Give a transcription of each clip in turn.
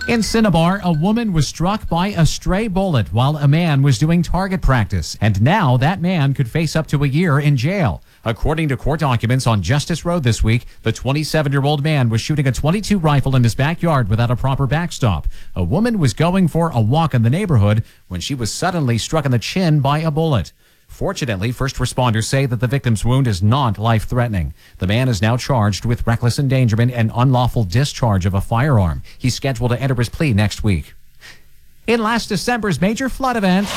In Cinnabar, a woman was struck by a stray bullet while a man was doing target practice, and now that man could face up to a year in jail. According to court documents on Justice Road this week, the 27-year-old man was shooting a .22 rifle in his backyard without a proper backstop. A woman was going for a walk in the neighborhood when she was suddenly struck in the chin by a bullet. Fortunately, first responders say that the victim's wound is not life-threatening. The man is now charged with reckless endangerment and unlawful discharge of a firearm. He's scheduled to enter his plea next week. In last December's major flood event,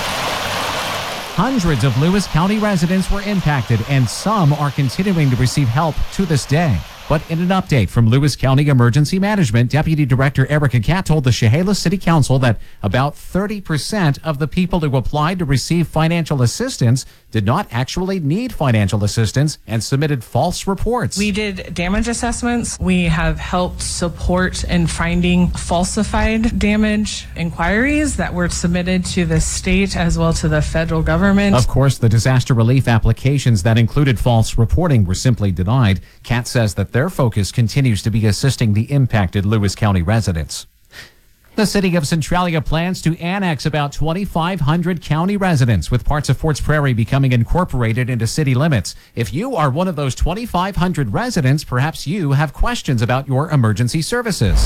hundreds of Lewis County residents were impacted, and some are continuing to receive help to this day. But in an update from Lewis County Emergency Management, Deputy Director Erica Catt told the Chehalis City Council that about 30% of the people who applied to receive financial assistance did not actually need financial assistance and submitted false reports. We did damage assessments. We have helped support in finding falsified damage inquiries that were submitted to the state as well to the federal government. Of course, the disaster relief applications that included false reporting were simply denied. Catt says that their focus continues to be assisting the impacted Lewis County residents. The city of Centralia plans to annex about 2,500 county residents, with parts of Forts Prairie becoming incorporated into city limits. If you are one of those 2,500 residents, perhaps you have questions about your emergency services.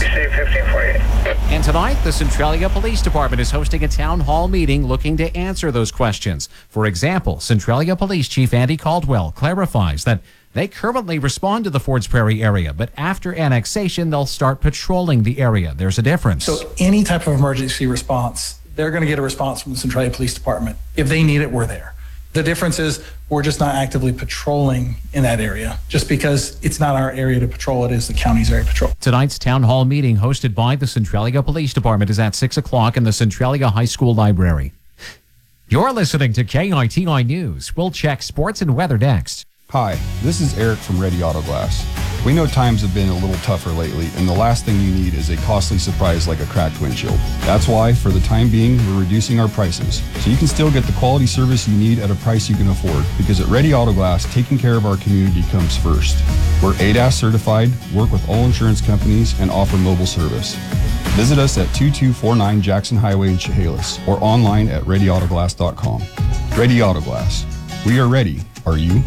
And tonight, the Centralia Police Department is hosting a town hall meeting looking to answer those questions. For example, Centralia Police Chief Andy Caldwell clarifies that they currently respond to the Forts Prairie area, but after annexation, they'll start patrolling the area. There's a difference. So any type of emergency response, they're going to get a response from the Centralia Police Department. If they need it, we're there. The difference is we're just not actively patrolling in that area. Just because it's not our area to patrol, it is the county's area to patrol. Tonight's town hall meeting hosted by the Centralia Police Department is at 6 o'clock in the Centralia High School Library. You're listening to KITI News. We'll check sports and weather next. Hi, this is Eric from Ready Auto Glass. We know times have been a little tougher lately, and the last thing you need is a costly surprise like a cracked windshield. That's why, for the time being, we're reducing our prices, so you can still get the quality service you need at a price you can afford. Because at Ready Auto Glass, taking care of our community comes first. We're ADAS certified, work with all insurance companies, and offer mobile service. Visit us at 2249 Jackson Highway in Chehalis, or online at readyautoglass.com. Ready Auto Glass. We are ready. Are you?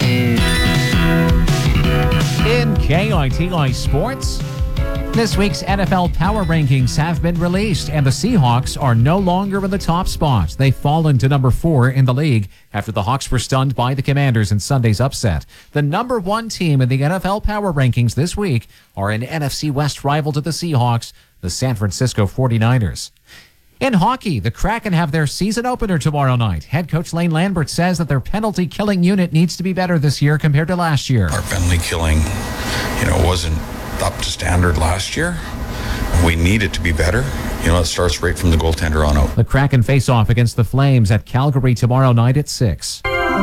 In KITI Sports, this week's NFL Power Rankings have been released, and the Seahawks are no longer in the top spot. They've fallen to number 4 in the league after the Hawks were stunned by the Commanders in Sunday's upset. The number 1 team in the NFL Power Rankings this week are an NFC West rival to the Seahawks, the San Francisco 49ers. In hockey, the Kraken have their season opener tomorrow night. Head coach Lane Lambert says that their penalty killing unit needs to be better this year compared to last year. Our penalty killing, wasn't up to standard last year. We need it to be better. It starts right from the goaltender on out. The Kraken face off against the Flames at Calgary tomorrow night at 6.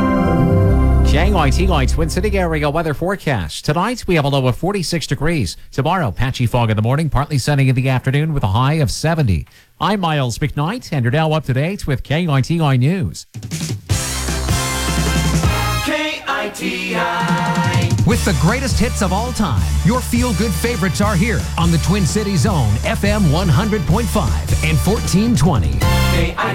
KITI Twin City area weather forecast. Tonight, we have a low of 46 degrees. Tomorrow, patchy fog in the morning, partly sunny in the afternoon with a high of 70. I'm Miles McKnight, and you're now up to date with KITI News. KITI. With the greatest hits of all time, your feel-good favorites are here on the Twin Cities Zone, FM 100.5 and 1420.